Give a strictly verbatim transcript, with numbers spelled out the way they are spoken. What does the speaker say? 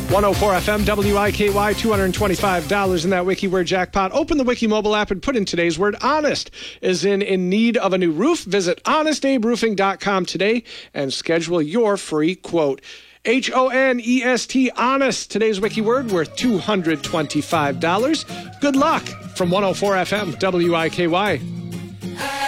one oh four F M, W I K Y, two hundred twenty-five dollars in that wiki word jackpot. Open the Wiki mobile app and put in today's word. Honest is in in need of a new roof. Visit honest abe roofing dot com today and schedule your free quote. H O N E S T, honest. Today's wiki word worth two hundred twenty-five dollars. Good luck from one oh four F M, W I K Y.